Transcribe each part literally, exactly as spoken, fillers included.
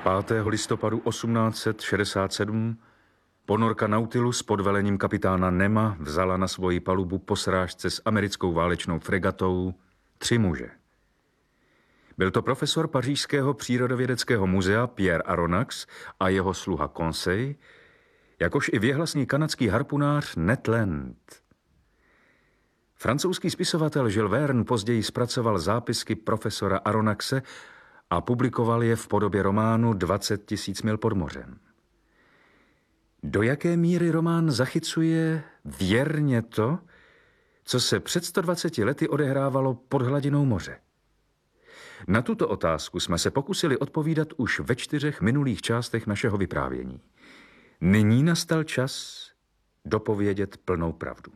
pátého listopadu osmnáct set šedesát sedm ponorka Nautilus pod velením kapitána Nema vzala na svoji palubu po srážce s americkou válečnou fregatou tři muže. Byl to profesor pařížského přírodovědeckého muzea Pierre Aronnax a jeho sluha Conseil, jakož i věhlasný kanadský harpunář Ned Land. Francouzský spisovatel Jules Verne později zpracoval zápisky profesora Aronnaxe a publikoval je v podobě románu dvacet tisíc mil pod mořem. Do jaké míry román zachycuje věrně to, co se před sto dvaceti lety odehrávalo pod hladinou moře? Na tuto otázku jsme se pokusili odpovídat už ve čtyřech minulých částech našeho vyprávění. Nyní nastal čas dopovědět plnou pravdu.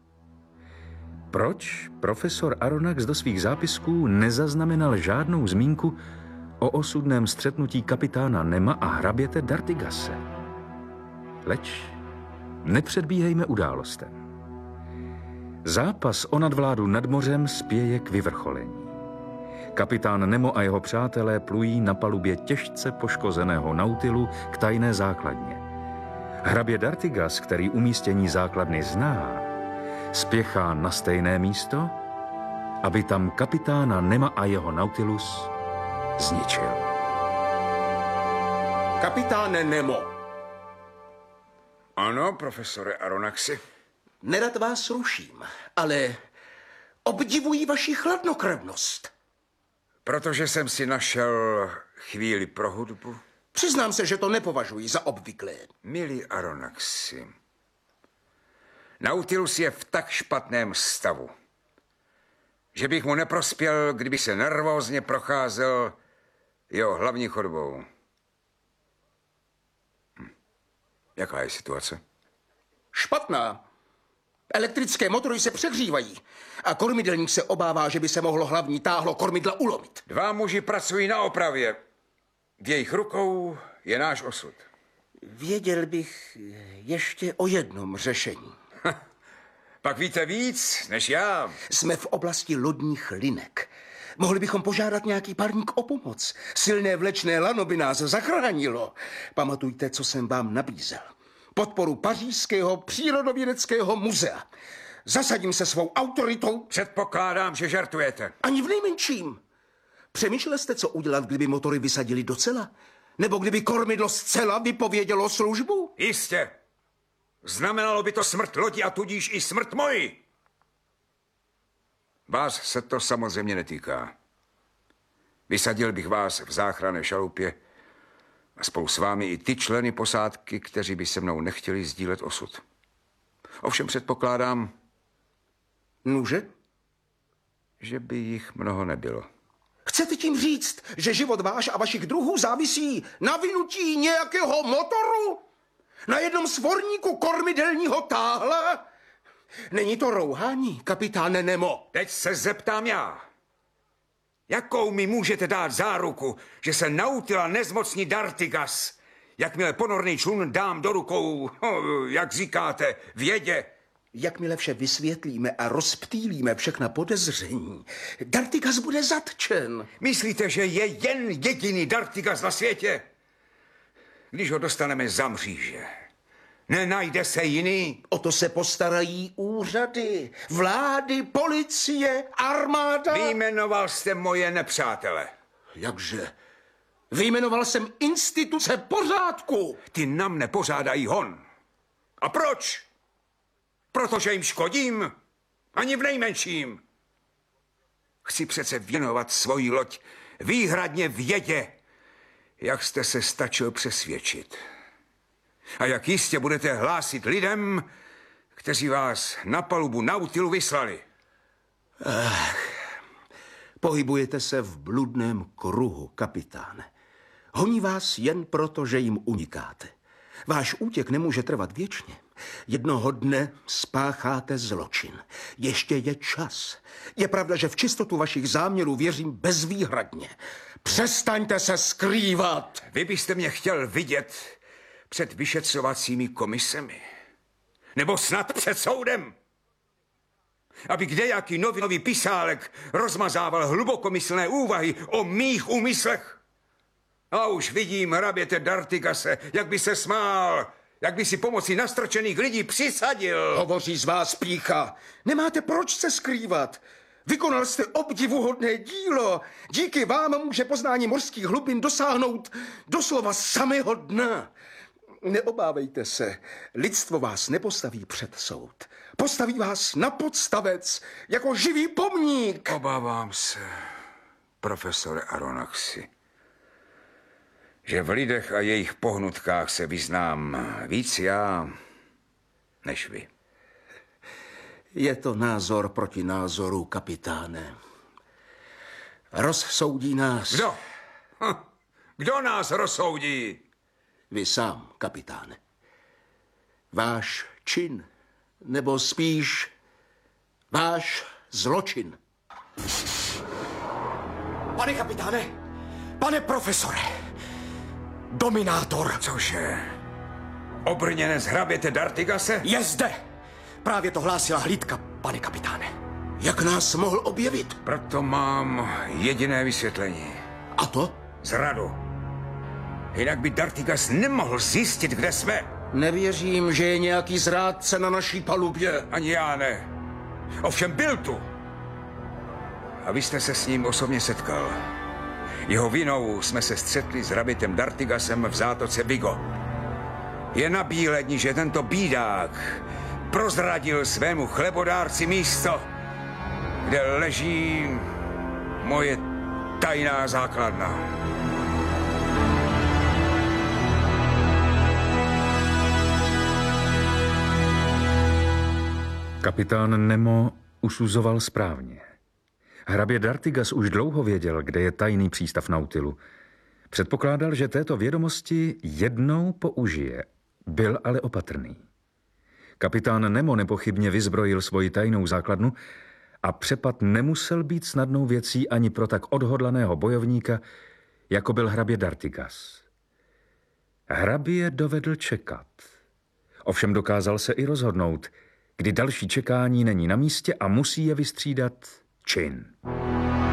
Proč profesor Aronnax do svých zápisků nezaznamenal žádnou zmínku o osudném střetnutí kapitána Nema a hraběte d'Artigase? Leč nepředbíhejme událostem. Zápas o nadvládu nad mořem spěje k vyvrcholení. Kapitán Nemo a jeho přátelé plují na palubě těžce poškozeného Nautilu k tajné základně. Hrabě d'Artigas, který umístění základny zná, spěchá na stejné místo, aby tam kapitána Nema a jeho Nautilus zničil. Kapitáne Nemo. Ano, profesore Aronnaxi. Nerad vás ruším, ale obdivuji vaši chladnokrevnost. Protože jsem si našel chvíli pro hudbu. Přiznám se, že to nepovažuji za obvyklé. Milý Aronnaxi, Nautilus je v tak špatném stavu, že bych mu neprospěl, kdyby se nervózně procházel jeho hlavní chodbou. Hm. Jaká je situace? Špatná. Elektrické motory se přehřívají a kormidelník se obává, že by se mohlo hlavní táhlo kormidla ulomit. Dva muži pracují na opravě. V jejich rukou je náš osud. Věděl bych ještě o jednom řešení. Pak víte víc než já. Jsme v oblasti lodních linek. Mohli bychom požádat nějaký parník o pomoc. Silné vlečné lano by nás zachránilo. Pamatujte, co jsem vám nabízel. Podporu Pařížského přírodovědeckého muzea. Zasadím se svou autoritou. Předpokládám, že žartujete. Ani v nejmenším. Přemýšlel jste, co udělat, kdyby motory vysadili docela? Nebo kdyby kormidlo zcela vypovědělo službu? Jistě. Znamenalo by to smrt lodi a tudíž i smrt moji. Vás se to samozřejmě netýká. Vysadil bych vás v záchranné šalupě a spolu s vámi i ty členy posádky, kteří by se mnou nechtěli sdílet osud. Ovšem předpokládám, Nuže? že by jich mnoho nebylo. Chcete tím říct, že život váš a vašich druhů závisí na vynutí nějakého motoru? Na jednom svorníku kormidelního táhla? Není to rouhání, kapitáne Nemo? Teď se zeptám já. Jakou mi můžete dát záruku, že se Nautila nezmocní d'Artigas, jakmile ponorný člun dám do rukou, jak říkáte, vědě? Jakmile vše vysvětlíme a rozptýlíme všechna podezření, d'Artigas bude zatčen. Myslíte, že je jen jediný d'Artigas na světě? Když ho dostaneme za mříže, nenajde se jiný? O to se postarají úřady, vlády, policie, armáda. Vyjmenoval jste moje nepřátele. Jakže? Vyjmenoval jsem instituce pořádku. Ty na mne pořádají hon. A proč? Protože jim škodím? Ani v nejmenším. Chci přece věnovat svoji loď výhradně vědě, jak jste se stačil přesvědčit. A jak jistě budete hlásit lidem, kteří vás na palubu Nautilu vyslali. Ach, pohybujete se v bludném kruhu, kapitáne. Honí vás jen proto, že jim unikáte. Váš útěk nemůže trvat věčně. Jednoho dne spácháte zločin. Ještě je čas. Je pravda, že v čistotu vašich záměrů věřím bezvýhradně. Přestaňte se skrývat. Vy byste mě chtěl vidět před vyšetřovacími komisemi. Nebo snad před soudem. Aby kdejaký novinový pisálek rozmazával hlubokomyslné úvahy o mých úmyslech. A už vidím hraběte D'Artigase, jak by se smál, jak by si pomocí nastrčených lidí přisadil. Hovoří z vás pýcha. Nemáte proč se skrývat. Vykonal jste obdivuhodné dílo. Díky vám může poznání mořských hlubin dosáhnout doslova samého dna. Neobávejte se, lidstvo vás nepostaví před soud. Postaví vás na podstavec jako živý pomník. Obávám se, profesore Aronaxi, že v lidech a jejich pohnutkách se vyznám víc já, než vy. Je to názor proti názoru, kapitáne. Rozsoudí nás. Kdo? Hm. Kdo nás rozsoudí? Vy sám, kapitáne. Váš čin, nebo spíš váš zločin. Pane kapitáne, pane profesore, dominátor. Cože? Obrněnec hraběte D'Artigase? Je zde. Právě to hlásila hlídka, pane kapitáne. Jak nás mohl objevit? Proto mám jediné vysvětlení. A to? Zradu. Jinak by D'Artigas nemohl zjistit, kde jsme. Nevěřím, že je nějaký zrádce na naší palubě. Ani já ne. Ovšem byl tu. A vy jste se s ním osobně setkal. Jeho vinou jsme se střetli s hrabětem D'Artigasem v zátoce Vigo. Je na bíledni, že tento bídák prozradil svému chlebodárci místo, kde leží moje tajná základna. Kapitán Nemo usuzoval správně. Hrabě D'Artigas už dlouho věděl, kde je tajný přístav Nautilu. Předpokládal, že této vědomosti jednou použije. Byl ale opatrný. Kapitán Nemo nepochybně vyzbrojil svoji tajnou základnu a přepad nemusel být snadnou věcí ani pro tak odhodlaného bojovníka, jako byl hrabě D'Artigas. Hrabě dovedl čekat. Ovšem dokázal se i rozhodnout, kdy další čekání není na místě a musí je vystřídat čin.